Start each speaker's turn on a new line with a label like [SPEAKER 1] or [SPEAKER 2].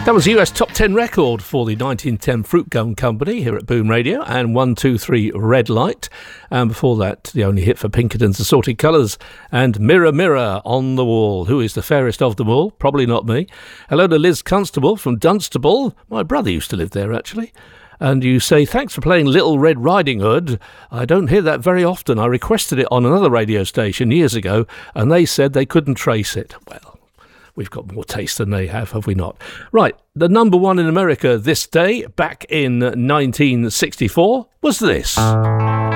[SPEAKER 1] That was a US Top 10 record for the 1910 Fruit Gum Company here at Boom Radio, and 123 Red Light. And before that, the only hit for Pinkerton's Assorted Colours and Mirror Mirror on the Wall. Who is the fairest of them all? Probably not me. Hello to Liz Constable from Dunstable. My brother used to live there, actually. And you say, thanks for playing Little Red Riding Hood. I don't hear that very often. I requested it on another radio station years ago, and they said they couldn't trace it. Well, we've got more taste than they have we not? Right, the number one in America this day, back in 1964, was this.